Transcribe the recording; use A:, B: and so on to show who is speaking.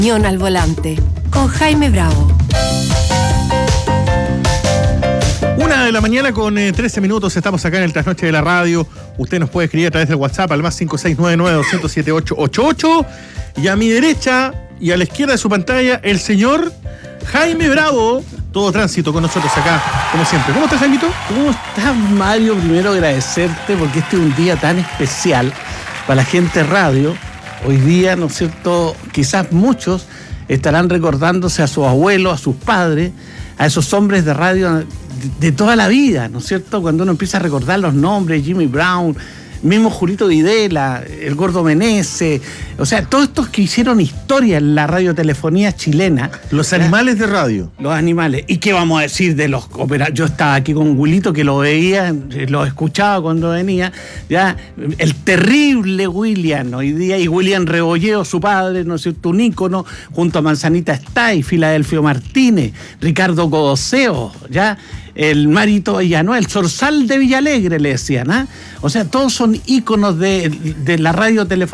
A: Unión al volante, con Jaime Bravo.
B: 1:00 con 13 minutos, estamos acá en el Trasnoche de la Radio. Usted nos puede escribir a través del WhatsApp al más 5699-207-888. Y a mi derecha y a la izquierda de su pantalla, el señor Jaime Bravo. Todo tránsito con nosotros acá, como siempre. ¿Cómo estás, Jaimito?
C: ¿Cómo estás, Mario? Primero agradecerte porque este es un día tan especial para la gente radio. Hoy día, ¿no es cierto?, quizás muchos estarán recordándose a sus abuelos, a sus padres, a esos hombres de radio de toda la vida, ¿no es cierto? Cuando uno empieza a recordar los nombres, Jimmy Brown, mismo Julito Videla, el Gordo Meneses, o sea, todos estos que hicieron historia en la radiotelefonía chilena.
B: Los animales de radio.
C: Los animales. ¿Y qué vamos a decir de los operadores? Yo estaba aquí con Wilito, que lo veía, lo escuchaba cuando venía, ya, el terrible William hoy día, y William Rebolleo, su padre, ¿no es cierto?, un ícono, junto a Manzanita Stay, Filadelfio Martínez, Ricardo Codoseo, ya, el Marito Villanueva, el Zorzal de Villalegre, le decían, ¿ah? O sea, todos son íconos de la radiotelefonía.